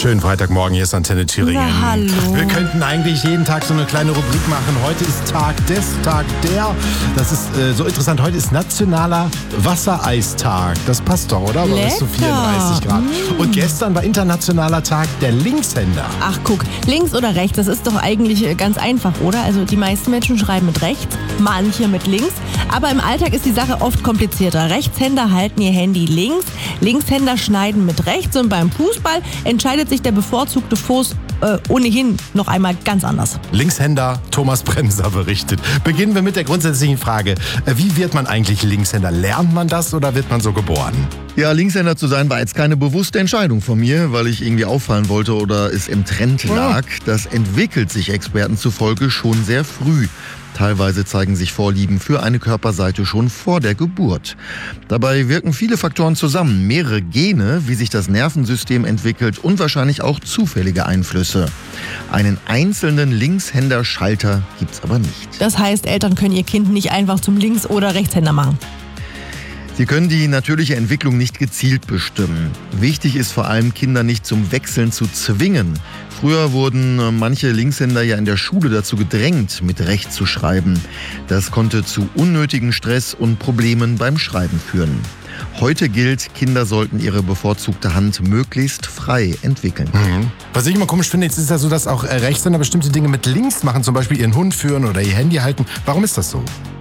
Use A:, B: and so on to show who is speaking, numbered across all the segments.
A: Schönen Freitagmorgen, hier ist Antenne Thüringen.
B: Na, hallo.
A: Wir könnten eigentlich jeden Tag so eine kleine Rubrik machen. Heute ist Tag der. Das ist so interessant. Heute ist nationaler Wassereistag. Das passt doch, oder? Bei bis zu 34 Grad. Und gestern war internationaler Tag der Linkshänder.
B: Ach guck, links oder rechts, das ist doch eigentlich ganz einfach, oder? Also die meisten Menschen schreiben mit rechts, manche mit links. Aber im Alltag ist die Sache oft komplizierter. Rechtshänder halten ihr Handy links, Linkshänder schneiden mit rechts und beim Fußball entscheidet sich der bevorzugte Fuß ohnehin noch einmal ganz anders.
A: Linkshänder Thomas Bremser berichtet. Beginnen wir mit der grundsätzlichen Frage. Wie wird man eigentlich Linkshänder? Lernt man das oder wird man so geboren?
C: Ja, Linkshänder zu sein war jetzt keine bewusste Entscheidung von mir, weil ich irgendwie auffallen wollte oder es im Trend lag. Das entwickelt sich Experten zufolge schon sehr früh. Teilweise zeigen sich Vorlieben für eine Körperseite schon vor der Geburt. Dabei wirken viele Faktoren zusammen, mehrere Gene, wie sich das Nervensystem entwickelt und wahrscheinlich auch zufällige Einflüsse. Einen einzelnen Linkshänder-Schalter gibt's aber nicht.
B: Das heißt, Eltern können ihr Kind nicht einfach zum Links- oder Rechtshänder machen.
C: Sie können die natürliche Entwicklung nicht gezielt bestimmen. Wichtig ist vor allem, Kinder nicht zum Wechseln zu zwingen. Früher wurden manche Linkshänder ja in der Schule dazu gedrängt, mit rechts zu schreiben. Das konnte zu unnötigen Stress und Problemen beim Schreiben führen. Heute gilt, Kinder sollten ihre bevorzugte Hand möglichst frei entwickeln.
A: Was ich immer komisch finde, jetzt ist ja so, dass auch Rechtshänder bestimmte Dinge mit links machen, zum Beispiel ihren Hund führen oder ihr Handy halten. Warum ist das so?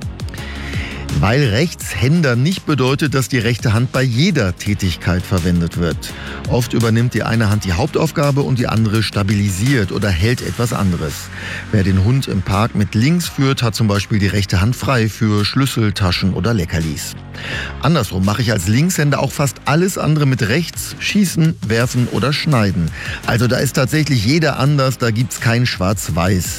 C: Weil Rechtshänder nicht bedeutet, dass die rechte Hand bei jeder Tätigkeit verwendet wird. Oft übernimmt die eine Hand die Hauptaufgabe und die andere stabilisiert oder hält etwas anderes. Wer den Hund im Park mit links führt, hat zum Beispiel die rechte Hand frei für Schlüssel, Taschen oder Leckerlis. Andersrum mache ich als Linkshänder auch fast alles andere mit rechts, schießen, werfen oder schneiden. Also da ist tatsächlich jeder anders, da gibt's kein Schwarz-Weiß.